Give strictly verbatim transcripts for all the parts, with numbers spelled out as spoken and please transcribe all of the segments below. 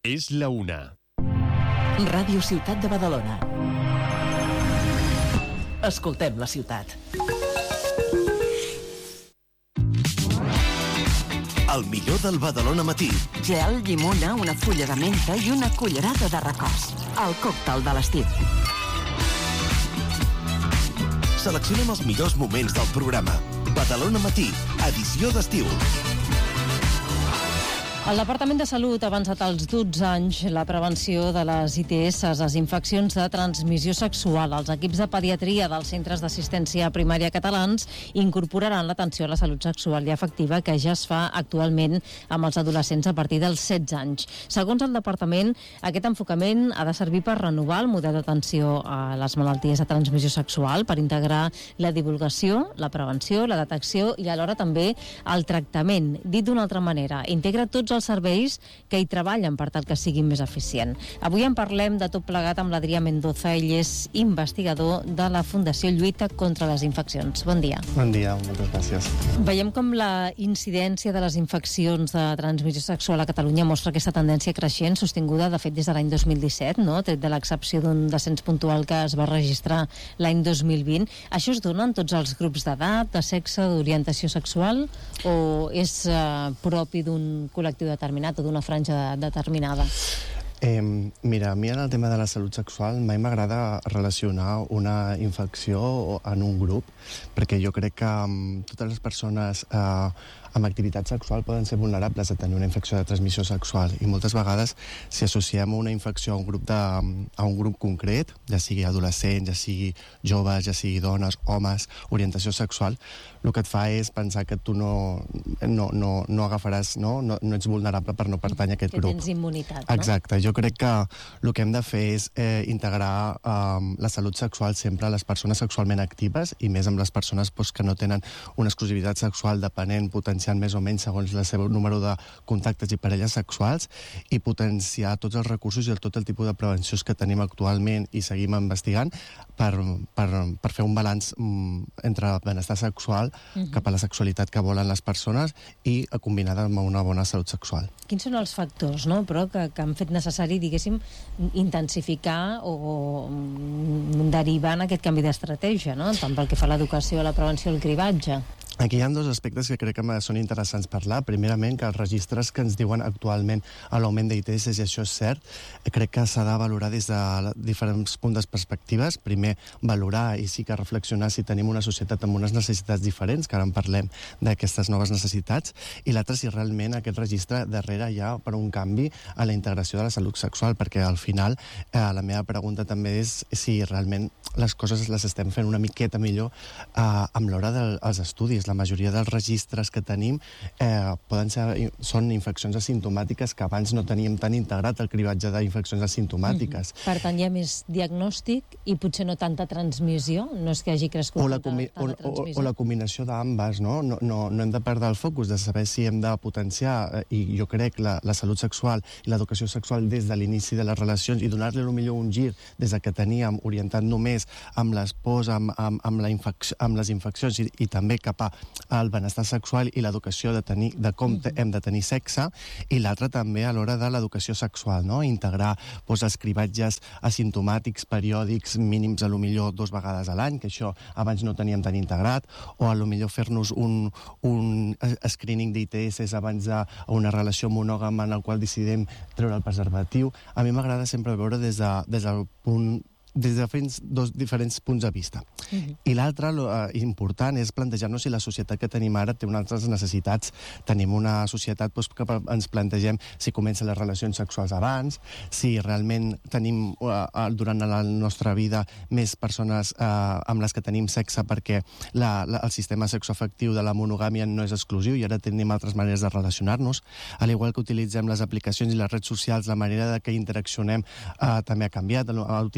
És la una. Ràdio Ciutat de Badalona. Escoltem la ciutat. El millor del Badalona Matí. Gel, llimona, una fulla de menta i una cullerada de recòs. El còctel de l'estiu. Seleccionem els millors moments del programa. Badalona Matí, edició d'estiu. El Departament de Salut ha avançat als dotze anys la prevenció de les I T S, les infeccions de transmissió sexual. Els equips de pediatria dels centres d'assistència primària catalans incorporaran l'atenció a la salut sexual i afectiva que ja es fa actualment amb els adolescents a partir dels setze anys. Segons el Departament, aquest enfocament ha de servir per renovar el model d'atenció a les malalties de transmissió sexual, per integrar la divulgació, la prevenció, la detecció i alhora també el tractament. Dit d'una altra manera, integra tots els serveis que hi treballen per tal que siguin més eficient. Avui en parlem de tot plegat amb l'Adrià Mendoza. Ell és investigador de la Fundació Lluita contra les Infeccions. Bon dia. Bon dia, moltes gràcies. Veiem com la incidència de les infeccions de transmissió sexual a Catalunya mostra aquesta tendència creixent, sostinguda de fet des de l'any dos mil disset, no? Tret de l'excepció d'un descens puntual que es va registrar l'any dos mil vint. Això es dona en tots els grups d'edat, de sexe, d'orientació sexual, o és eh, propi d'un col·lectiu determinat o d'una franja determinada? Eh, mira, a mi en el tema de la salut sexual mai m'agrada relacionar una infecció en un grup, perquè jo crec que um, totes les persones eh, amb activitat sexual poden ser vulnerables a tenir una infecció de transmissió sexual, i moltes vegades si associem una infecció a un grup, de, a un grup concret, ja sigui adolescents, ja sigui joves, ja sigui dones, homes, orientació sexual, el que et fa és pensar que tu no, no, no, no agafaràs, no? No, no ets vulnerable per no pertany a aquest que grup. Que tens immunitat, no? Exacte, jo crec que el que hem de fer és eh, integrar eh, la salut sexual sempre a les persones sexualment actives, i més amb les persones pues, que no tenen una exclusivitat sexual depenent, potenciant més o menys segons el seu número de contactes i parelles sexuals, i potenciar tots els recursos i el, tot el tipus de prevencions que tenim actualment i seguim investigant per, per, per fer un balanç mm, entre el benestar sexual uh-huh. cap a la sexualitat que volen les persones i combinada amb una bona salut sexual. Quins són els factors, no? Però que, que han fet necessari, diguéssim, intensificar o, o derivar en aquest canvi d'estratègia, no? Tant pel que fa a l'educació, a la prevenció, al cribatge. Aquí hi ha dos aspectes que crec que són interessants parlar. Primerament, que els registres que ens diuen actualment a l'augment d'I T S, i això és cert, crec que s'ha de valorar des de diferents punts de perspectives. Primer, valorar i sí que reflexionar si tenim una societat amb unes necessitats diferents, que ara en parlem d'aquestes noves necessitats, i l'altre, si realment aquest registre darrere hi ha per un canvi a la integració de la salut sexual, perquè al final eh, la meva pregunta també és si realment les coses les estem fent una miqueta millor eh, amb l'hora dels estudis. La majoria dels registres que tenim eh, poden ser, són infeccions asimptomàtiques que abans no teníem tan integrat el cribatge d'infeccions asimptomàtiques. Mm-hmm. Per tant, hi ha més diagnòstic i potser no tanta transmissió? No és que hagi crescut o la, tanta, tanta o, transmissió? O, o la combinació d'ambes, no? No, no? No hem de perdre el focus de saber si hem de potenciar, i jo crec, la, la salut sexual i l'educació sexual des de l'inici de les relacions, i donar-li millor un gir des de que teníem orientat només amb les pors, amb, amb, amb, la infecció, amb les infeccions, i, i també cap a el benestar sexual i l'educació de, tenir, de com uh-huh. hem de tenir sexe, i l'altre també a l'hora de l'educació sexual, no? Integrar doncs, els cribatges asimptomàtics, periòdics, mínims a lo millor dos vegades a l'any, que això abans no teníem tan integrat, o a lo millor fer-nos un, un screening d'I T S abans d'una relació monògama en el qual decidim treure el preservatiu. A mi m'agrada sempre veure des, de, des del punt des de diferents, dos diferents punts de vista. Uh-huh. I l'altre, eh, important, és plantejar-nos si la societat que tenim ara té unes altres necessitats. Tenim una societat doncs, que ens plantegem si comencen les relacions sexuals abans, si realment tenim eh, durant la nostra vida més persones eh, amb les que tenim sexe, perquè la, la, el sistema sexoafectiu de la monogàmia no és exclusiu i ara tenim altres maneres de relacionar-nos. Al igual que utilitzem les aplicacions i les redes socials, la manera de que interaccionem eh, també ha canviat, utilitzant a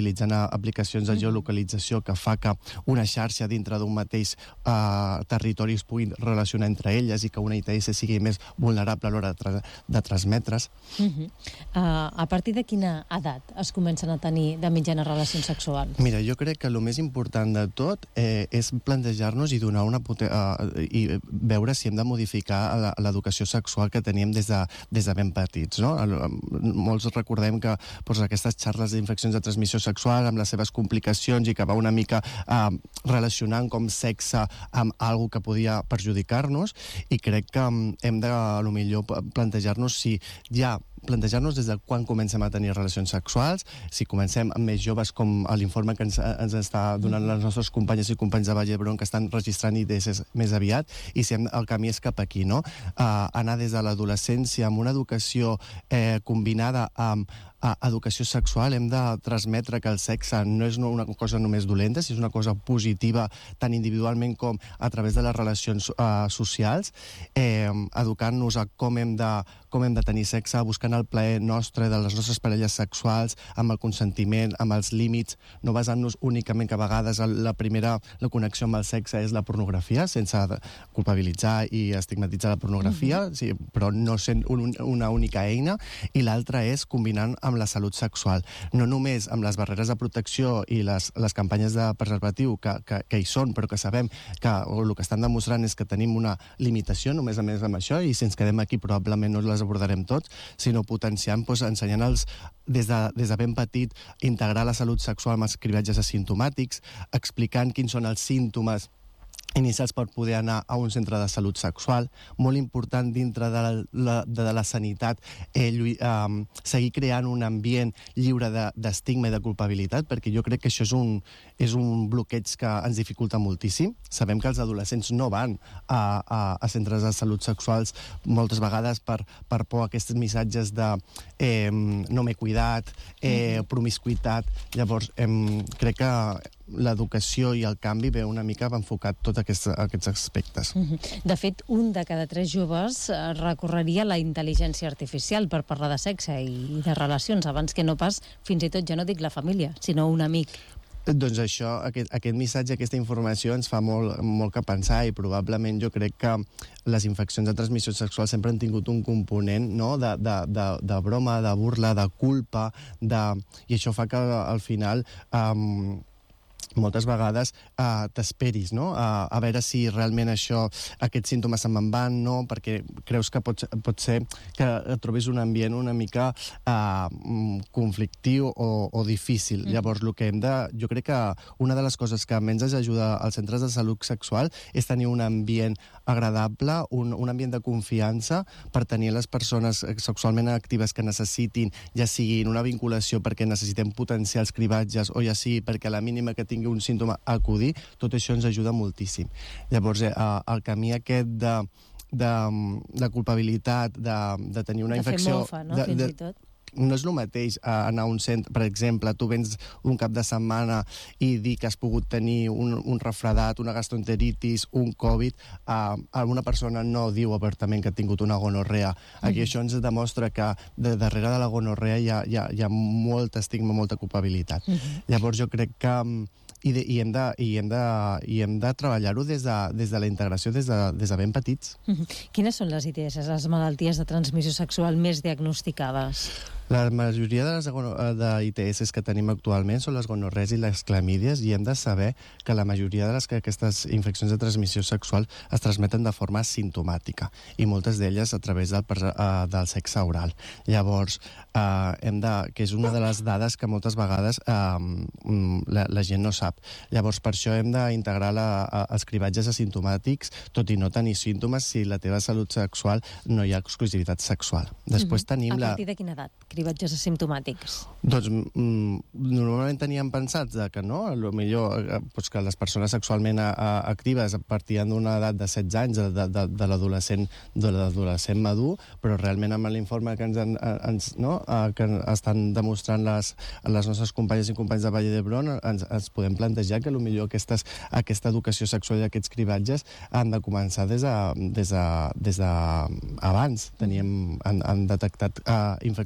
aplicacions de geolocalització que fa que una xarxa dintre d'un mateix uh, territori es puguin relacionar entre elles i que una I T S sigui més vulnerable a l'hora de, tra de transmetre's. Uh -huh. uh, a partir de quina edat es comencen a tenir de mitjana relacions sexuals? Mira, jo crec que el més important de tot eh, és plantejar-nos i donar una uh, i veure si hem de modificar l'educació sexual que teníem des de, des de ben petits, no? Molts recordem que doncs, aquestes xarles d'infeccions de transmissió sexual amb les seves complicacions i que va una mica eh, relacionant com sexe amb algo que podia perjudicar-nos, i crec que hem de, a lo millor, plantejar-nos si ja plantejar-nos des de quan comencem a tenir relacions sexuals, si comencem amb més joves, com a l'informe que ens, ens està donant les nostres companyes i companys de Vall d'Hebron, que estan registrant I T S més aviat, i si hem, el camí és cap aquí, no? Uh, anar des de l'adolescència amb una educació eh, combinada amb a educació sexual. Hem de transmetre que el sexe no és una cosa només dolenta, si és una cosa positiva tant individualment com a través de les relacions uh, socials, eh, educant-nos a com hem de com hem de tenir sexe, buscant el plaer nostre de les nostres parelles sexuals, amb el consentiment, amb els límits, no basant-nos únicament que a vegades la primera la connexió amb el sexe és la pornografia, sense culpabilitzar i estigmatitzar la pornografia, mm-hmm. sí, però no sent un, una única eina, i l'altra és combinant amb la salut sexual. No només amb les barreres de protecció i les, les campanyes de preservatiu que, que, que hi són, però que sabem que o el que estan demostrant és que tenim una limitació només a més amb això, i si ens quedem aquí probablement no les abordarem tots, sinó potenciant, doncs, ensenyant-los des de, des de ben petit integrar la salut sexual amb els cribatges asimptomàtics, explicant quins són els símptomes inicials per poder anar a un centre de salut sexual. Molt important dintre de la, la, de la sanitat eh, lluir, eh, seguir creant un ambient lliure d'estigma de, i de culpabilitat, perquè jo crec que això és un, és un bloqueig que ens dificulta moltíssim. Sabem que els adolescents no van a, a, a centres de salut sexuals moltes vegades per, per por a aquests missatges de eh, no m'he cuidat, eh, promiscuitat. Llavors, eh, crec que l'educació i el canvi ve una mica enfocat tots aquests, aquests aspectes. De fet, un de cada tres joves recorreria la intel·ligència artificial per parlar de sexe i de relacions, abans que no pas, fins i tot, ja no dic la família, sinó un amic. Doncs això, aquest, aquest missatge, aquesta informació ens fa molt, molt que pensar, i probablement jo crec que les infeccions de transmissió sexual sempre han tingut un component, no?, de, de, de, de broma, de burla, de culpa, de... i això fa que al final... Um, moltes vegades uh, t'esperis, no?, a, a veure si realment això, aquests símptomes se'n van, no?, perquè creus que pot, pot ser que et trobis un ambient una mica uh, conflictiu o, o difícil. Mm. Llavors, el que hem de... Jo crec que una de les coses que menys ens ajuda als centres de salut sexual és tenir un ambient agradable, un, un ambient de confiança per tenir les persones sexualment actives que necessitin, ja siguin una vinculació perquè necessitem potenciar els cribatges, o ja sigui perquè a la mínima que tingui un símptoma a acudir, tot això ens ajuda moltíssim. Llavors, eh, el camí aquest de, de, de culpabilitat, de, de tenir una de infecció... De fer mofa, no?, fins de, i tot. No és el mateix anar a un centre, per exemple, tu vens un cap de setmana i dir que has pogut tenir un, un refredat, una gastroenteritis, un Covid, uh, alguna persona no diu obertament que ha tingut una gonorrea. Aquí mm. això ens demostra que de darrere de la gonorrea hi ha, hi ha, hi ha molt estigma, molta culpabilitat. Mm -hmm. Llavors jo crec que... I, de, i hem de, i hem de, i hem de treballar-ho des, de, des de la integració, des de, des de ben petits. Mm -hmm. Quines són les I T S, les malalties de transmissió sexual més diagnosticades? La majoria de les de I T S que tenim actualment són les gonorrees i les clamídies, i hem de saber que la majoria de les que aquestes infeccions de transmissió sexual es transmeten de forma asimptomàtica, i moltes d'elles a través del, uh, del sexe oral. Llavors, uh, hem de, que és una de les dades que moltes vegades uh, la, la gent no sap. Llavors, per això hem d'integrar la, els cribatges asimptomàtics, tot i no tenir símptomes, si la teva salut sexual no hi ha exclusivitat sexual. Després mm-hmm. tenim la... A partir de quina edat? Cribatges asimptomàtics? Doncs mm, normalment teníem pensat que no, a lo millor eh, pues que les persones sexualment a, a, actives partien d'una edat de setze anys, de, de, de l'adolescent de l'adolescent madur, però realment amb l'informe que ens, ens no, eh, que estan demostrant les, les nostres companyes i companys de Vall d'Hebron, ens, ens podem plantejar que potser aquestes, aquesta educació sexual i aquests cribatges han de començar des de, des de, des de abans. Teníem, han, han detectat uh, infeccions de transmissió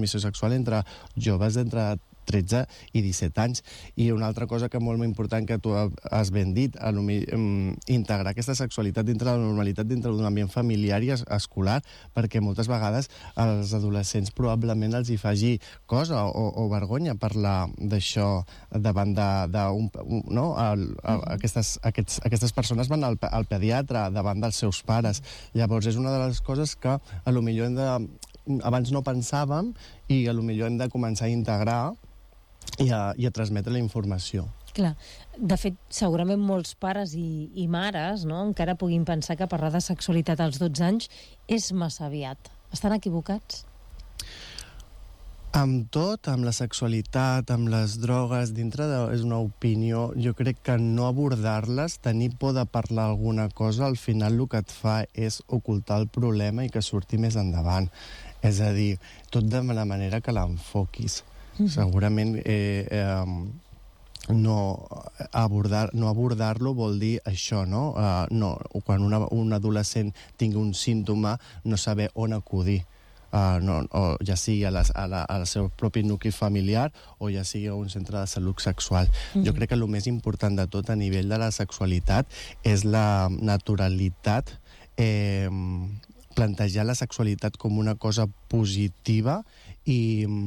transmissió sexual entre joves d'entre tretze i disset anys. I una altra cosa que molt important que tu has ben dit, a um, integrar aquesta sexualitat dintre de la normalitat, dintre d'un ambient familiar i es escolar, perquè moltes vegades als adolescents probablement els hi faci cosa o, o vergonya parlar d'això davant de... de un, un, no? El, el, aquestes, aquests, aquestes persones van al, al pediatre davant dels seus pares. Llavors és una de les coses que a lo millor hem de, abans no pensàvem i a lo millor hem de començar a integrar I a, i a transmetre la informació. Clar, de fet, segurament molts pares i, i mares, no?, encara puguin pensar que parlar de sexualitat als dotze anys és massa aviat. Estan equivocats? Amb tot, amb la sexualitat, amb les drogues, dintre de... és una opinió, jo crec que no abordar-les, tenir por de parlar alguna cosa, al final el que et fa és ocultar el problema i que surti més endavant. És a dir, tot de la manera que l'enfoquis. Mm-hmm. Segurament eh, eh, no abordar, no abordar-lo vol dir això, no? Uh, no quan una, un adolescent tingui un símptoma, no saber on acudir. Uh, no, o ja sigui a la, a la, al seu propi nucli familiar o ja sigui a un centre de salut sexual. Mm-hmm. Jo crec que el més important de tot a nivell de la sexualitat és la naturalitat, eh, plantejar la sexualitat com una cosa positiva i...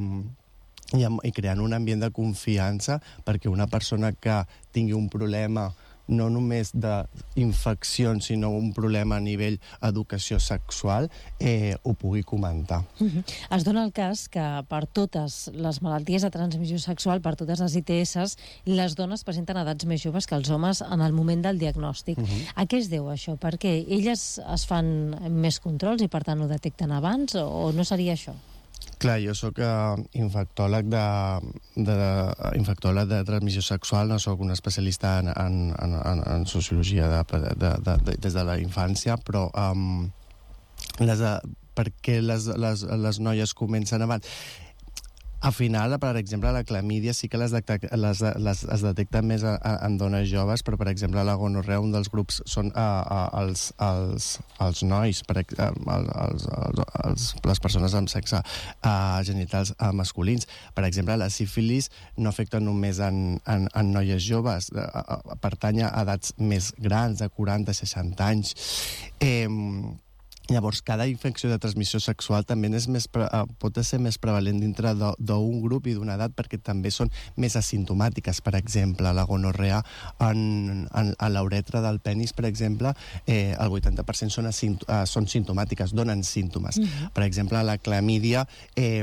I, i creant un ambient de confiança perquè una persona que tingui un problema no només d'infeccions, sinó un problema a nivell educació sexual, eh, ho pugui comentar. Uh-huh. Es dona el cas que per totes les malalties de transmissió sexual, per totes les I T S, les dones presenten edats més joves que els homes en el moment del diagnòstic. Uh-huh. A què es deu això? Perquè elles es fan més controls i per tant ho detecten abans o no seria això? Clar, jo sóc uh, infectòleg de, de, infectòleg de transmissió sexual, no sóc un especialista en, en, en, en sociologia de, de, de, de, des de la infància, però um, les, uh, per què les, les, les noies comencen abans? Al final, per exemple, la clamídia sí que les, detecta, les, les es detecta més a, a, en dones joves, però, per exemple, la gonorrea, un dels grups són a, a, els, els, els nois, per, a, els, els, els, les persones amb sexe a, genitals a, masculins. Per exemple, la sífilis no afecta només en, en, en noies joves, a, a, pertany a edats més grans, de quaranta a seixanta anys. Eh, Llavors, cada infecció de transmissió sexual també és més, pot ser més prevalent dintre d'un grup i d'una edat perquè també són més asimptomàtiques. Per exemple, la gonorrea en, en, a l'uretra del penis, per exemple, eh, el vuitanta per cent són, asint, uh, són simptomàtiques, donen símptomes. Mm-hmm. Per exemple, la clamídia... Eh,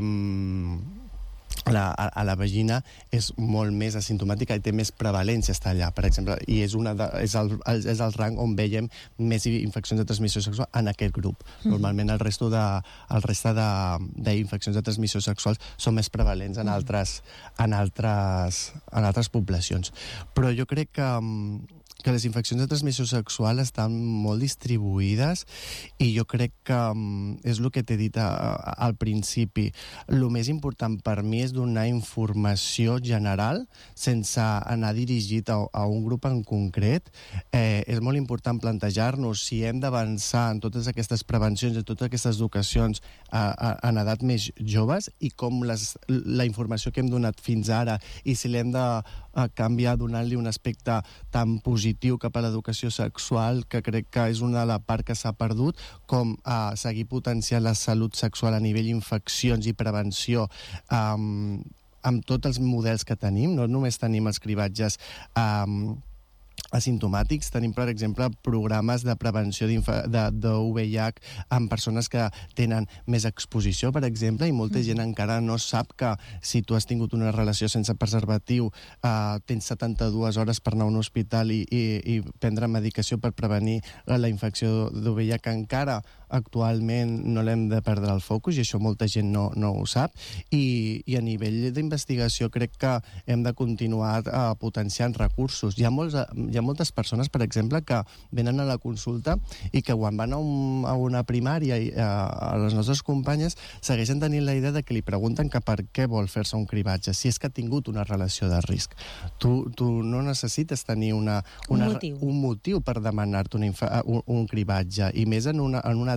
La, a, a la vagina és molt més asimptomàtica i té més prevalència estar allà, per exemple, i és, una de, és, el, és el rang on veiem més infeccions de transmissió sexual en aquest grup. Mm-hmm. Normalment el resto de, el resta d'infeccions de, de transmissió sexual són més prevalents en altres, en altres, en altres poblacions. Però jo crec que... que les infeccions de transmissió sexual estan molt distribuïdes i jo crec que um, és el que t'he dit a, a, al principi. El més important per mi és donar informació general sense anar dirigit a, a un grup en concret. Eh, és molt important plantejar-nos si hem d'avançar en totes aquestes prevencions, en totes aquestes educacions a, a, en edat més joves i com les, la informació que hem donat fins ara i si l'hem de a canviar, donant-li un aspecte tan positiu cap a l'educació sexual, que crec que és una de la part que s'ha perdut, com a seguir potenciant la salut sexual a nivell infeccions i prevenció um, amb tots els models que tenim. No només tenim els cribatges um, asimptomàtics, tenim, per exemple, programes de prevenció de, de V I H en persones que tenen més exposició, per exemple, i molta mm. gent encara no sap que si tu has tingut una relació sense preservatiu, eh, tens setanta-dues hores per anar a un hospital i, i, i prendre medicació per prevenir la infecció de V I H, que encara actualment no l'hem de perdre el focus, i això molta gent no, no ho sap, i, i a nivell d'investigació crec que hem de continuar uh, potenciant recursos. Hi ha, molts, hi ha moltes persones, per exemple, que venen a la consulta i que quan van a, un, a una primària i a, a les nostres companyes segueixen tenint la idea de que li pregunten que per què vol fer-se un cribatge, si és que ha tingut una relació de risc. Tu, tu no necessites tenir una, una, un, motiu. un motiu per demanar-te un, un, un cribatge, i més en una, en una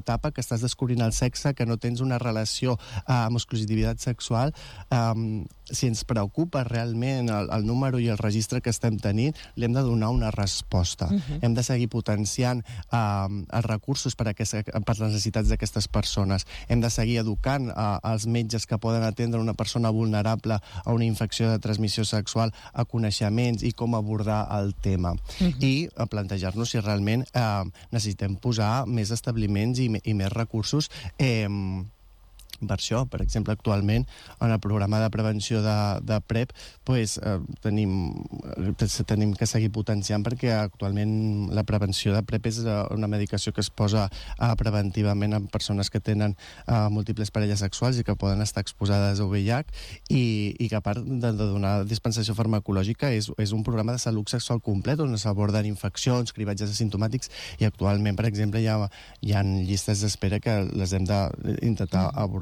etapa que estàs descobrint el sexe, que no tens una relació uh, amb exclusivitat sexual, um, si ens preocupa realment el, el número i el registre que estem tenint, li hem de donar una resposta. Uh-huh. Hem de seguir potenciant uh, els recursos per a, aquesta, per les necessitats d'aquestes persones. Hem de seguir educant uh, els metges que poden atendre una persona vulnerable a una infecció de transmissió sexual a coneixements i com abordar el tema. Uh-huh. I a plantejar-nos si realment uh, necessitem posar més establiments i, i més recursos eh, per això. Per exemple, actualment, en el programa de prevenció de, de PrEP, pues, eh, tenim, tenim que seguir potenciant, perquè actualment la prevenció de PrEP és una medicació que es posa eh, preventivament en persones que tenen eh, múltiples parelles sexuals i que poden estar exposades a V I H, i, i que a part de, de donar dispensació farmacològica és, és un programa de salut sexual complet on s'aborden infeccions, cribatges asimptomàtics, i actualment, per exemple, hi ha, hi ha llistes d'espera que les hem d'intentar abordar.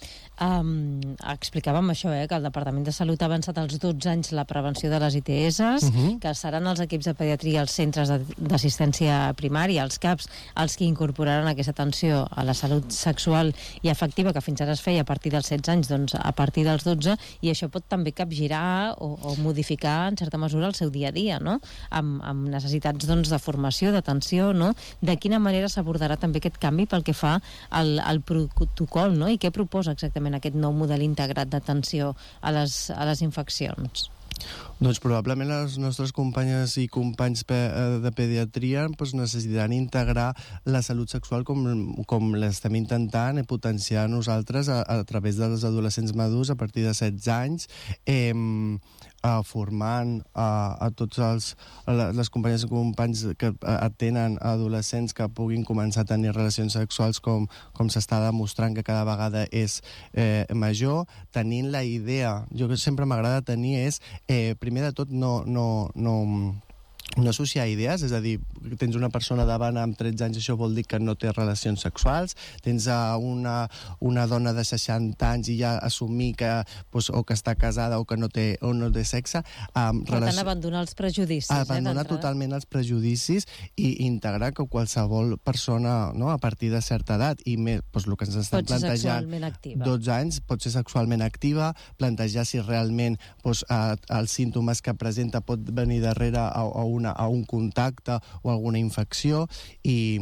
Um, explicàvem això, eh, que el Departament de Salut ha avançat als dotze anys la prevenció de les I T S, uh-huh. que seran els equips de pediatria als centres d'assistència primària, els CAPs, els que incorporaran aquesta atenció a la salut sexual i afectiva, que fins ara es feia a partir dels setze anys, doncs a partir dels dotze, i això pot també capgirar o, o modificar en certa mesura el seu dia a dia, no? Amb, amb necessitats, doncs, de formació, d'atenció, no? De quina manera s'abordarà també aquest canvi pel que fa al, al protocol, no? I què proposa exactament aquest nou model integrat d'atenció a les, a les infeccions? Doncs probablement les nostres companyes i companys pe de pediatria pues, necessitaran integrar la salut sexual com, com l'estem intentant eh, potenciar nosaltres a, a través dels adolescents madurs a partir de setze anys, eh, Uh, formant uh, a tots els, a les companyes i companys que atenen adolescents que puguin començar a tenir relacions sexuals com, com s'està demostrant que cada vegada és eh, major, tenint la idea, jo que sempre m'agrada tenir és, eh, primer de tot, no, no, no, no associar idees, és a dir, tens una persona davant amb tretze anys, això vol dir que no té relacions sexuals, tens uh, una, una dona de seixanta anys i ja assumir que, pues, o que està casada o que no té, o no té sexe. Um, per relació... tant, abandonar els prejudicis. Abandonar eh, totalment els prejudicis i integrar que qualsevol persona, no, a partir de certa edat, i més, pues, el que ens estan plantejant, dotze anys, pot ser sexualment activa, plantejar si realment pues, uh, els símptomes que presenta pot venir darrere a, a una a un contacte o alguna infecció, i,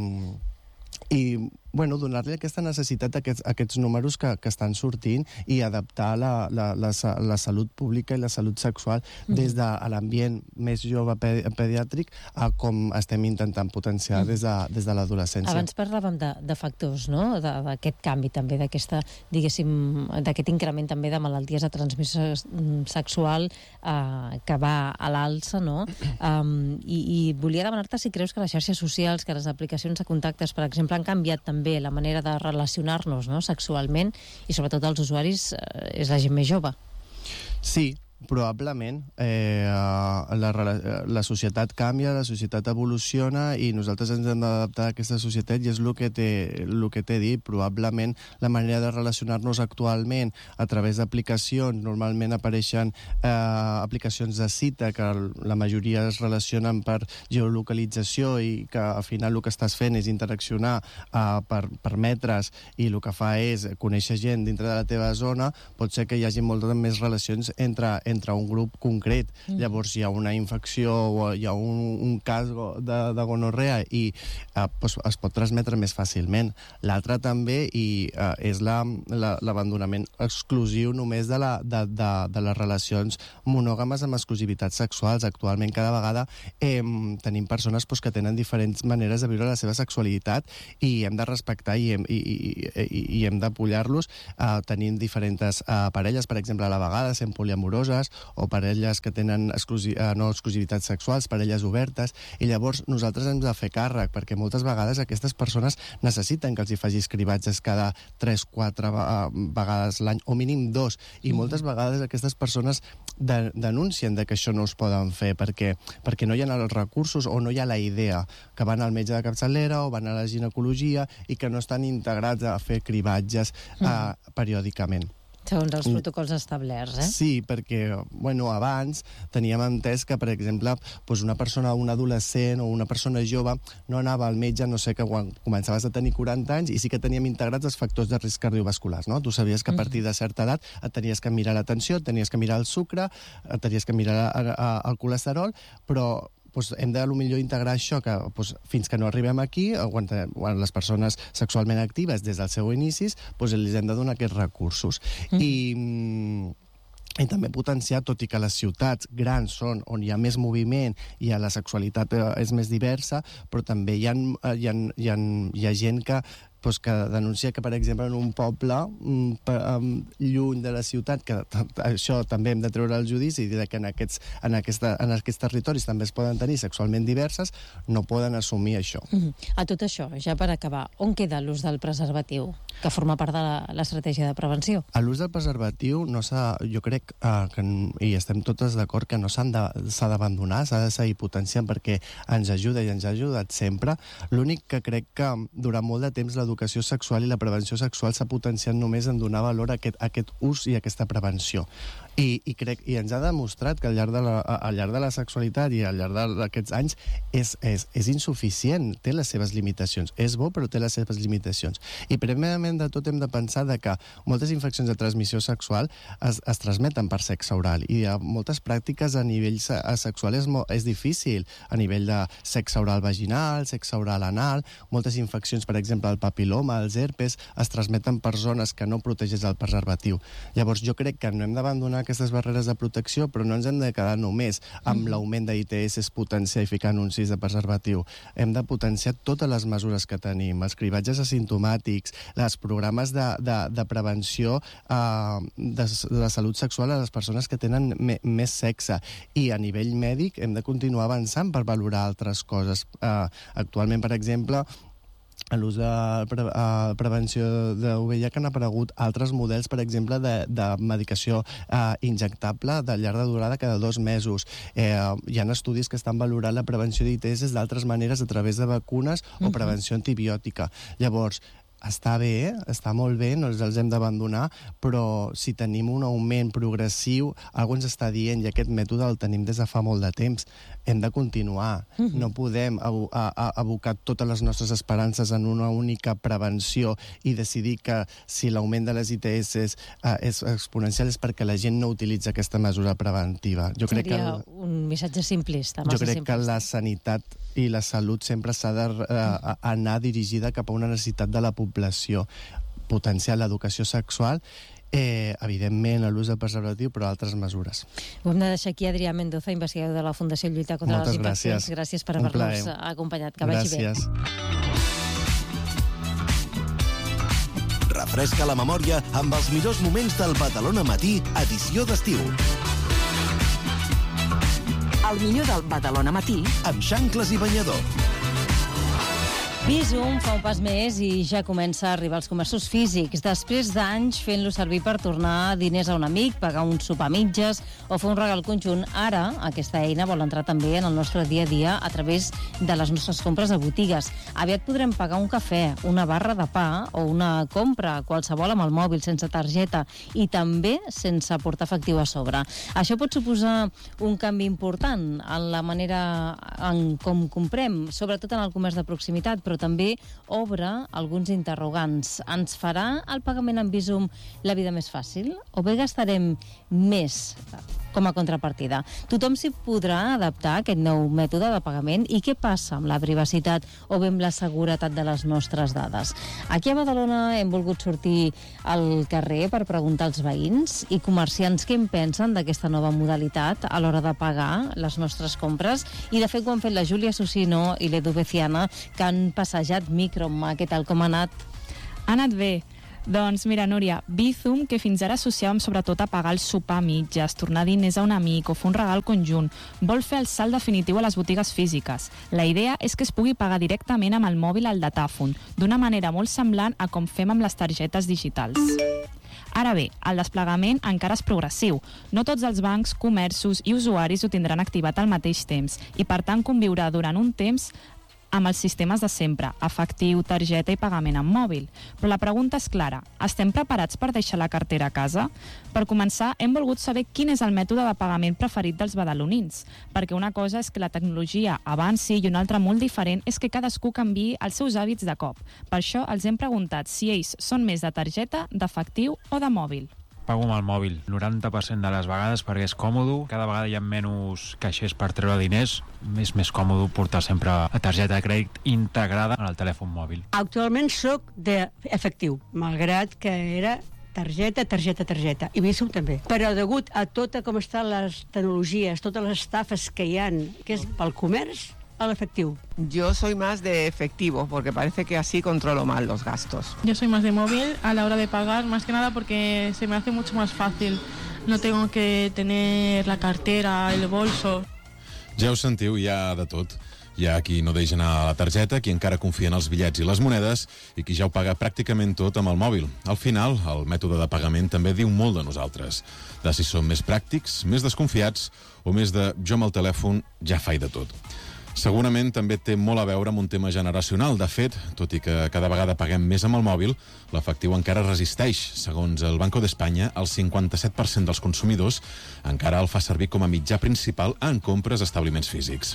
i bueno, donar-li aquesta necessitat a aquests, a aquests números que, que estan sortint i adaptar la, la, la, la salut pública i la salut sexual mm. des de l'ambient més jove pedi pediàtric a com estem intentant potenciar mm. des de, des de l'adolescència. Abans parlàvem de, de factors, no?, d'aquest canvi també, d'aquesta, diguéssim, d'aquest increment també de malalties de transmissió sexual eh, que va a l'alça, no? Um, i, I volia demanar-te si creus que les xarxes socials, que les aplicacions de contactes, per exemple, han canviat també bé la manera de relacionar-nos, no?, sexualment, i sobretot els usuaris eh, és la gent més jove. Sí, probablement. Eh, la, la societat canvia, la societat evoluciona i nosaltres ens hem d'adaptar a aquesta societat, i és el que t'he dit. Probablement la manera de relacionar-nos actualment a través d'aplicacions, normalment apareixen eh, aplicacions de cita que la majoria es relacionen per geolocalització i que al final el que estàs fent és interaccionar eh, per, per metres, i el que fa és conèixer gent dintre de la teva zona. Pot ser que hi hagi moltes més relacions entre entre un grup concret. Mm. Llavors hi ha una infecció o hi ha un, un cas de, de gonorrea i eh, pues, es pot transmetre més fàcilment. L'altre també i, eh, és l'abandonament la, exclusiu només de, la, de, de, de les relacions monògames amb exclusivitats sexuals. Actualment cada vegada eh, tenim persones pues, que tenen diferents maneres de viure la seva sexualitat i hem de respectar i hem, i, i, i, i hem d'apollar-los. Eh, tenim diferents eh, parelles, per exemple, a la vegada, sent poliamoroses, o parelles que tenen exclusi no exclusivitats sexuals, parelles obertes, i llavors nosaltres hem de fer càrrec, perquè moltes vegades aquestes persones necessiten que els hi facis cribatges cada tres quatre vegades l'any, o mínim dos, i moltes vegades aquestes persones de denuncien de que això no es poden fer perquè, perquè no hi ha els recursos o no hi ha la idea, que van al metge de capçalera o van a la ginecologia i que no estan integrats a fer cribatges eh, periòdicament. Segons els protocols establerts, eh? Sí, perquè, bueno, abans teníem entès que, per exemple, doncs una persona, un adolescent o una persona jove no anava al metge, no sé, que quan començaves a tenir quaranta anys, i sí que teníem integrats els factors de risc cardiovasculars, no? Tu sabies que a partir de certa edat et tenies que mirar la tensió, et tenies que mirar el sucre, et tenies que mirar el colesterol, però doncs hem de, potser, integrar això, que doncs, fins que no arribem aquí, quan, quan les persones sexualment actives des dels seus inicis, doncs els hem de donar aquests recursos. Mm. I... I també potenciar, tot i que les ciutats grans són on hi ha més moviment i la sexualitat és més diversa, però també hi ha, hi ha, hi ha, hi ha gent que pues, que denuncia que, per exemple, en un poble um, um, lluny de la ciutat, que això també hem de treure el judici i dir que en aquests, en, aquesta, en aquests territoris també es poden tenir sexualment diverses, no poden assumir això. Mm-hmm. A tot això, ja per acabar, on queda l'ús del preservatiu, que forma part de l'estratègia de prevenció? L'ús del preservatiu, no s'ha, jo crec uh, que, i estem totes d'acord, que no s'ha d'abandonar, s'ha de seguir potenciant perquè ens ajuda i ens ha ajudat sempre. L'únic que crec que durant molt de temps l'educació sexual i la prevenció sexual s'ha potenciat només en donar valor a aquest, a aquest ús i a aquesta prevenció. I, i, crec, i ens ha demostrat que al llarg de la, al llarg de la sexualitat i al llarg d'aquests anys és, és, és insuficient, té les seves limitacions. És bo, però té les seves limitacions. I primerament de tot hem de pensar de que moltes infeccions de transmissió sexual es, es transmeten per sexe oral, i hi ha moltes pràctiques a nivell sexual és, és difícil, a nivell de sexe oral vaginal, sexe oral anal, moltes infeccions, per exemple, el papiloma, els herpes, es transmeten per zones que no protegeix el preservatiu. Llavors jo crec que no hem d'abandonar aquestes barreres de protecció, però no ens hem de quedar només amb l'augment de I T S potenciar i ficar anuncis de preservatiu. Hem de potenciar totes les mesures que tenim, els cribatges asimptomàtics, els programes de, de, de prevenció eh, de, de la salut sexual a les persones que tenen me, més sexe, i a nivell mèdic hem de continuar avançant per valorar altres coses. Eh, actualment, per exemple, a l'ús de pre uh, prevenció de V I H han aparegut altres models, per exemple, de, de medicació uh, injectable de llarga durada cada dos mesos. Eh, hi ha estudis que estan valorant la prevenció d'I T S d'altres maneres a través de vacunes o prevenció antibiòtica. Llavors, està bé, està molt bé, no els hem d'abandonar, però si tenim un augment progressiu, algú ens està dient, i aquest mètode el tenim des de fa molt de temps, hem de continuar. Mm-hmm. No podem abocar totes les nostres esperances en una única prevenció i decidir que si l'augment de les I T S és, uh, és exponencial és perquè la gent no utilitza aquesta mesura preventiva. Jo crec Seria que el, un missatge simplista. Jo crec simplista. que la sanitat i la salut sempre s'ha d'anar uh, dirigida cap a una necessitat de la població, potenciar l'educació sexual, eh, evidentment l'ús del preservatiu, però altres mesures. Ho hem de deixar aquí. Adrià Mendoza, investigador de la Fundació Lluita contra Moltes les Infeccions. Gràcies. Gràcies per haver-nos acompanyat. Que vagi bé. Gràcies. Refresca la memòria amb els millors moments del Badalona Matí, edició d'estiu. El millor del Badalona Matí amb xancles i banyador. Bizum fa un pas més i ja comença a arribar als comerços físics. Després d'anys fent-lo servir per tornar diners a un amic, pagar un sopar a mitges o fer un regal conjunt, ara aquesta eina vol entrar també en el nostre dia a dia a través de les nostres compres a botigues. Aviat podrem pagar un cafè, una barra de pa o una compra qualsevol amb el mòbil, sense targeta i també sense portar efectiu a sobre. Això pot suposar un canvi important en la manera en com comprem, sobretot en el comerç de proximitat, però també obre alguns interrogants. Ens farà el pagament en Bizum la vida més fàcil? O bé gastarem més com a contrapartida? Tothom s'hi podrà adaptar a aquest nou mètode de pagament? I què passa amb la privacitat o bé amb la seguretat de les nostres dades? Aquí a Badalona hem volgut sortir al carrer per preguntar als veïns i comerciants què en pensen d'aquesta nova modalitat a l'hora de pagar les nostres compres. I de fet ho han fet la Júlia Susino i l'Edu Beciana, que han passejat Microma. Què tal, com ha anat? Ha anat bé. Doncs mira, Núria, Bizum, que fins ara associàvem sobretot a pagar el sopar a mitges, tornar diners a un amic o fer un regal conjunt, vol fer el salt definitiu a les botigues físiques. La idea és que es pugui pagar directament amb el mòbil al datàfon, d'una manera molt semblant a com fem amb les targetes digitals. Ara bé, el desplegament encara és progressiu. No tots els bancs, comerços i usuaris ho tindran activat al mateix temps i, per tant, conviurà durant un temps amb els sistemes de sempre, efectiu, targeta i pagament amb mòbil. Però la pregunta és clara, estem preparats per deixar la cartera a casa? Per començar, hem volgut saber quin és el mètode de pagament preferit dels badalonins, perquè una cosa és que la tecnologia avanci i una altra molt diferent és que cadascú canviï els seus hàbits de cop. Per això els hem preguntat si ells són més de targeta, d'efectiu o de mòbil. Pago amb el mòbil, noranta per cent de les vegades, perquè és còmode, cada vegada hi ha menys caixers per treure diners, és més còmode portar sempre la targeta de crèdit integrada en el telèfon mòbil. Actualment sóc d'efectiu, malgrat que era targeta, targeta, targeta, i Bizum també. Però degut a tota com estan les tecnologies, totes les estafes que hi ha, que és pel comerç, a l'efectiu. Yo soy más de efectivo, porque parece que así controlo mal los gastos. Yo soy más de móvil a la hora de pagar, más que nada porque se me hace mucho más fácil. No tengo que tener la cartera, el bolso. Ja ho sentiu, hi ha de tot. Hi ha qui no deixa anar la targeta, qui encara confia en els bitllets i les monedes i qui ja ho paga pràcticament tot amb el mòbil. Al final, el mètode de pagament també diu molt de nosaltres. De si som més pràctics, més desconfiats o més de jo amb el telèfon ja faig de tot. Segurament també té molt a veure amb un tema generacional. De fet, tot i que cada vegada paguem més amb el mòbil, l'efectiu encara resisteix. Segons el Banco d'Espanya, el cinquanta-set per cent dels consumidors encara el fa servir com a mitjà principal en compres a establiments físics.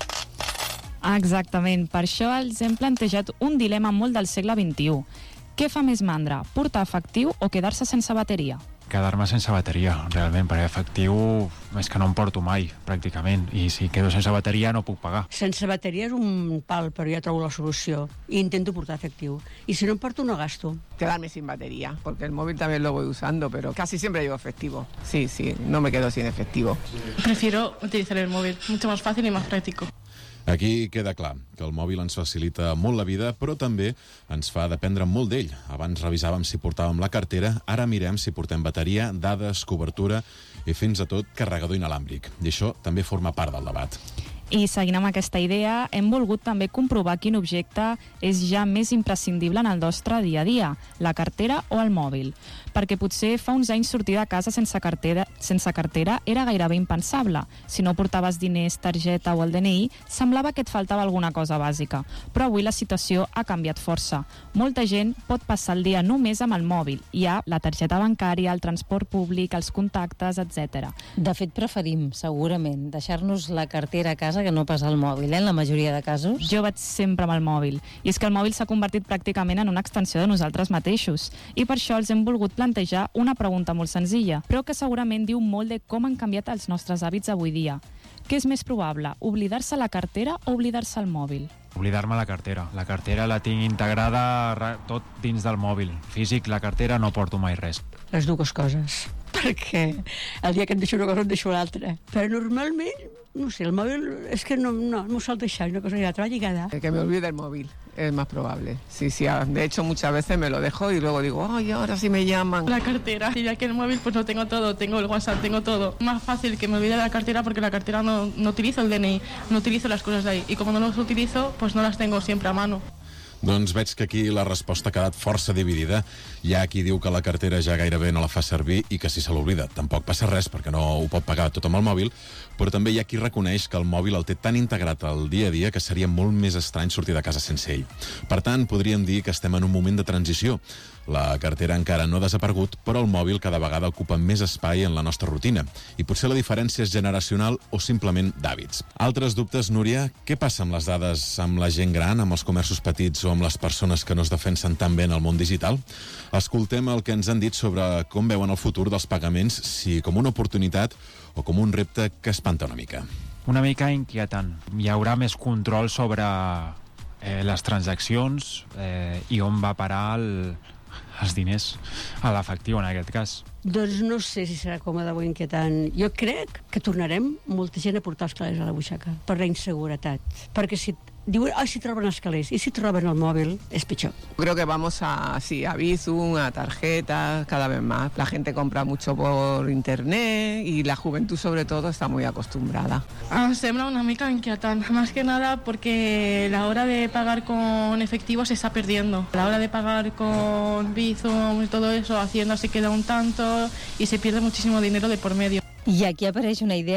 Exactament. Per això els hem plantejat un dilema molt del segle vint-i-u. Què fa més mandra, portar efectiu o quedar-se sense bateria? Quedar-me sense bateria, realment, perquè efectiu és que no em porto mai, pràcticament, i si quedo sense bateria no puc pagar. Sense bateria és un pal, però ja trobo la solució. I intento portar efectiu. I si no em porto, no gasto. Quedarme sin batería, porque el móvil también lo voy usando, pero casi siempre llevo efectivo. Sí, sí, no me quedo sin efectivo. Prefiero utilizar el móvil, mucho más fácil y más práctico. Aquí queda clar que el mòbil ens facilita molt la vida, però també ens fa dependre molt d'ell. Abans revisàvem si portàvem la cartera, ara mirem si portem bateria, dades, cobertura i fins i tot carregador inalàmbric. I això també forma part del debat. I seguint amb aquesta idea, hem volgut també comprovar quin objecte és ja més imprescindible en el nostre dia a dia, la cartera o el mòbil. Perquè potser fa uns anys sortir de casa sense cartera, sense cartera era gairebé impensable. Si no portaves diners, targeta o el D N I, semblava que et faltava alguna cosa bàsica. Però avui la situació ha canviat força. Molta gent pot passar el dia només amb el mòbil. Hi ha la targeta bancària, el transport públic, els contactes, etcètera. De fet, preferim, segurament, deixar-nos la cartera a casa que no pas al mòbil, eh, en la majoria de casos. Jo vaig sempre amb el mòbil. I és que el mòbil s'ha convertit pràcticament en una extensió de nosaltres mateixos. I per això els hem volgut plantejar una pregunta molt senzilla, però que segurament diu molt de com han canviat els nostres hàbits avui dia. Què és més probable, oblidar-se la cartera o oblidar-se el mòbil? Oblidar-me la cartera. La cartera la tinc integrada tot dins del mòbil. Físic, la cartera no porto mai res. Les dues coses, perquè el dia que em deixo una cosa em deixo l'altra. Però normalment, no sé, el mòbil és que no, no, no sol deixar una cosa i l'altra va lligada. Que me olvide el móvil, es más probable. Sí, sí, de hecho muchas veces me lo dejo y luego digo, ay, ahora sí me llaman. La cartera, y ya que el móvil pues lo tengo todo, tengo el WhatsApp, tengo todo. Más fácil que me olvide la cartera porque la cartera no, no utilizo el D N I, no utilizo las cosas de ahí. Y como no las utilizo, pues no las tengo siempre a mano. Doncs veig que aquí la resposta ha quedat força dividida. Hi ha qui diu que la cartera ja gairebé no la fa servir i que si se l'oblida tampoc passa res perquè no ho pot pagar tot amb el mòbil, però també hi ha qui reconeix que el mòbil el té tan integrat al dia a dia que seria molt més estrany sortir de casa sense ell. Per tant, podríem dir que estem en un moment de transició. La cartera encara no ha desaparegut, però el mòbil cada vegada ocupa més espai en la nostra rutina. I potser la diferència és generacional o simplement d'hàbits. Altres dubtes, Núria? Què passa amb les dades amb la gent gran, amb els comerços petits o amb les persones que no es defensen tan bé en el món digital? Escoltem el que ens han dit sobre com veuen el futur dels pagaments, si com una oportunitat o com un repte que espanta una mica. Una mica inquietant. Hi haurà més control sobre eh, les transaccions eh, i on va parar el... els diners a l'efectiu, en aquest cas. Doncs no sé si serà còmode o inquietant. Jo crec que tornarem molta gent a portar els calés a la butxaca per la inseguretat. Perquè si diuen, ah, si troben els calés, i si troben el mòbil, és pitjor. Creo que vamos a, sí, a Bizum, a tarjetas, cada vez más. La gente compra mucho por internet y la juventud, sobre todo, está muy acostumbrada. Ah, sembla una mica inquietant, más que nada porque la hora de pagar con efectivo se está perdiendo. La hora de pagar con Bizum y todo eso, Hacienda se queda un tanto y se pierde muchísimo dinero de por medio. I aquí apareix una idea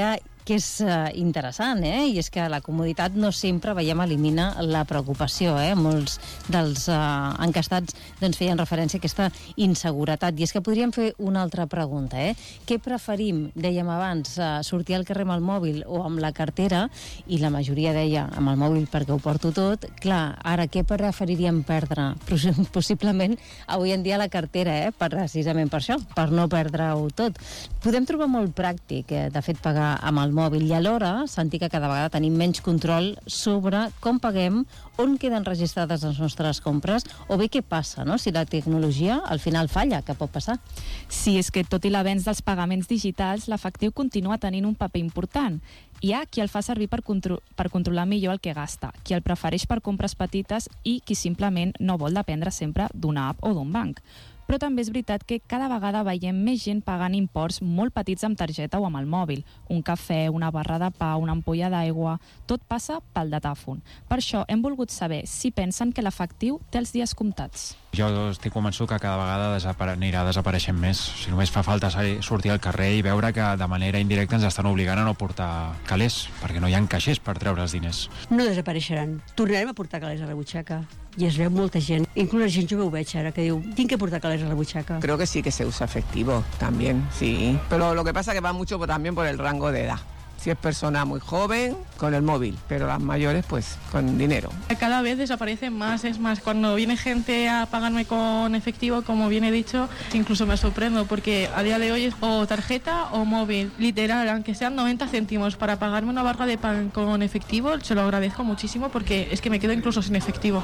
que és eh, interessant, eh? I és que la comoditat no sempre, veiem, elimina la preocupació, eh? Molts dels eh, encastats doncs, feien referència a aquesta inseguretat. I és que podríem fer una altra pregunta, eh? Què preferim, dèiem abans, eh, sortir al carrer amb el mòbil o amb la cartera? I la majoria deia amb el mòbil perquè ho porto tot. Clar, ara què preferiríem perdre? Possiblement avui en dia la cartera, eh? Precisament per això, per no perdre-ho tot. Podem trobar molt pràctic, eh, de fet, pagar amb el mòbil i alhora sentir que cada vegada tenim menys control sobre com paguem, on queden registrades les nostres compres, o bé què passa, no?, si la tecnologia al final falla, què pot passar? Sí, és que tot i l'avenç dels pagaments digitals, l'efectiu continua tenint un paper important. Hi ha qui el fa servir per, contro per controlar millor el que gasta, qui el prefereix per compres petites i qui simplement no vol dependre sempre d'una app o d'un banc. Però també és veritat que cada vegada veiem més gent pagant imports molt petits amb targeta o amb el mòbil. Un cafè, una barra de pa, una ampolla d'aigua... Tot passa pel datàfon. Per això hem volgut saber si pensen que l'efectiu té els dies comptats. Jo estic convençut que cada vegada desapare... anirà desapareixent més. Si només fa falta sortir al carrer i veure que de manera indirecta ens estan obligant a no portar calés, perquè no hi ha caixers per treure els diners. No desapareixeran. Tornarem a portar calés a la butxaca. I es veu molta gent, inclús la gent jove ho veig ara, que diu, tinc que portar calés a la butxaca. Creo que sí que se usa efectivo también, sí. Pero lo que pasa que va mucho también por el rango de edad. Si es persona muy joven, con el móvil, pero las mayores, pues, con dinero. Cada vez desaparecen más, es más, cuando viene gente a pagarme con efectivo, como bien he dicho, incluso me sorprendo, porque a día de hoy es o tarjeta o móvil, literal, aunque sean noventa céntimos, para pagarme una barra de pan con efectivo, se lo agradezco muchísimo, porque es que me quedo incluso sin efectivo.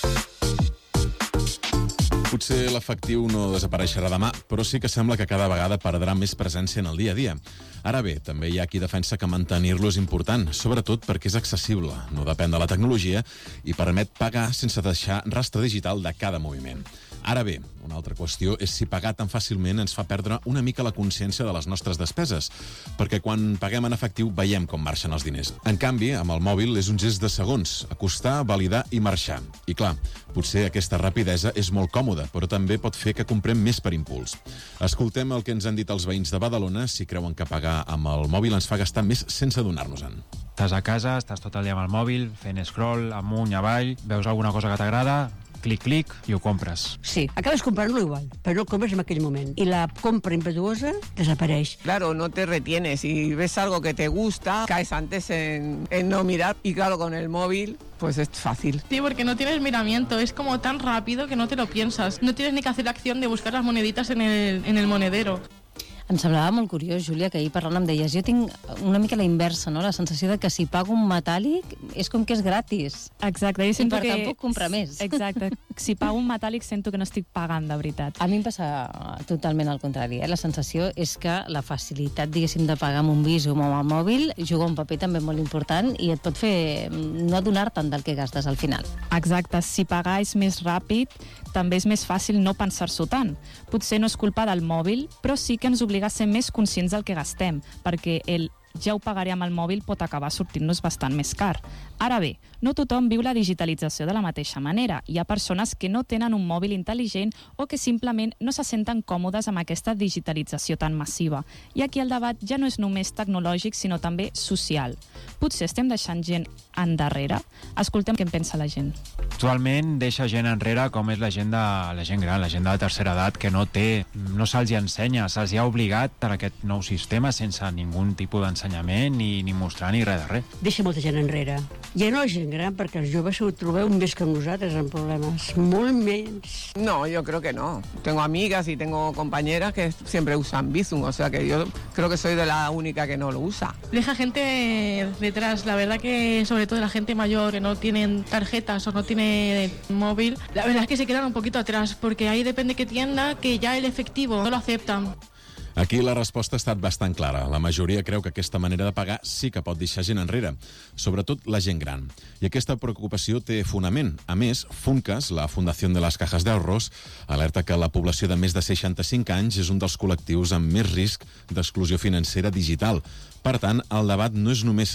Potser l'efectiu no desapareixerà demà, però sí que sembla que cada vegada perdrà més presència en el dia a dia. Ara bé, també hi ha qui defensa que mantenir-lo és important, sobretot perquè és accessible, no depèn de la tecnologia i permet pagar sense deixar rastre digital de cada moviment. Ara bé, una altra qüestió és si pagar tan fàcilment ens fa perdre una mica la consciència de les nostres despeses, perquè quan paguem en efectiu veiem com marxen els diners. En canvi, amb el mòbil és un gest de segons, acostar, validar i marxar. I clar, potser aquesta rapidesa és molt còmoda, però també pot fer que comprem més per impuls. Escoltem el que ens han dit els veïns de Badalona si creuen que pagar amb el mòbil ens fa gastar més sense adonar-nos-en. Estàs a casa, estàs tot el dia amb el mòbil, fent scroll, amunt, avall, veus alguna cosa que t'agrada, clic, clic, i ho compres. Sí, acabes comprant-lo igual, però no el compres en aquell moment. I la compra impetuosa desapareix. Claro, no te retienes. Si ves algo que te gusta, caes antes en, en no mirar. Y claro, con el móvil, pues es fácil. Sí, porque no tienes miramiento. Es como tan rápido que no te lo piensas. No tienes ni que hacer la acción de buscar las moneditas en el, en el monedero. Em semblava molt curiós, Júlia, que ahir parlant em deies, jo tinc una mica la inversa, no?, la sensació de que si pago un metàl·lic és com que és gratis. Exacte. Jo sento I per que... tant puc comprar més. Exacte. Si pago un metàl·lic sento que no estic pagant de veritat. A mi em passa totalment al contrari, eh? La sensació és que la facilitat, diguéssim, de pagar amb un Bizum o amb el mòbil juga un paper també molt important i et pot fer no adonar-te'n del que gastes al final. Exacte. Si pagar és més ràpid, també és més fàcil no pensar-s'ho tant. Potser no és culpa del mòbil, però sí que ens obliga a ser més conscients del que gastem, perquè el ja ho pagaré amb el mòbil pot acabar sortint-nos bastant més car. Ara bé, no tothom viu la digitalització de la mateixa manera. Hi ha persones que no tenen un mòbil intel·ligent o que simplement no se senten còmodes amb aquesta digitalització tan massiva. I aquí el debat ja no és només tecnològic, sinó també social. Potser estem deixant gent endarrere? Escoltem què en pensa la gent. Actualment deixa gent enrere com és la gent de la gent gran, la gent de la tercera edat, que no té, no se'ls ensenya, se'ls ha obligat per aquest nou sistema sense ningú tipus d'ensenyament ni, ni mostrar ni res de res. Deixa molta gent enrere. Ja no la gent gran, perquè els joves ho trobeu més que nosaltres en problemes. Molt menys. No, yo creo que no. Tengo amigas y tengo compañeras que siempre usan Bizum, o sea que yo creo que soy de la única que no lo usa. Deja gente detrás. La verdad que sobre todo la gente mayor que no tienen tarjetas o no tiene móvil, la verdad es que se quedan un poquito atrás, porque ahí depende qué tienda, que ya el efectivo no lo aceptan. Aquí la resposta ha estat bastant clara. La majoria creu que aquesta manera de pagar sí que pot deixar gent enrere, sobretot la gent gran. I aquesta preocupació té fonament. A més, Funcas, la Fundació de les Cajas de Ahorros, alerta que la població de més de seixanta-cinc anys és un dels col·lectius amb més risc d'exclusió financera digital. Per tant, el debat no és només